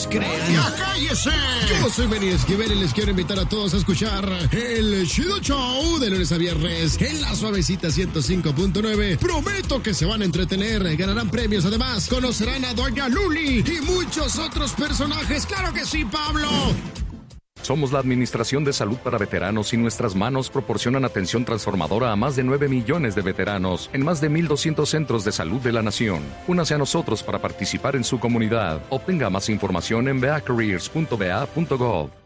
ustedes crean. ¡Ya cállese! Yo soy Benny Esquivel y les quiero invitar a todos a escuchar el Chido Show de lunes a viernes en la suavecita 105.9. Prometo que se van a entretener, ganarán premios, además conocerán a Doña Luli y muchos otros personajes. ¡Claro que sí, Pablo! Somos la Administración de Salud para Veteranos y nuestras manos proporcionan atención transformadora a más de 9 millones de veteranos en más de 1,200 centros de salud de la nación. Únase a nosotros para participar en su comunidad. Obtenga más información en beacareers.ba.gov.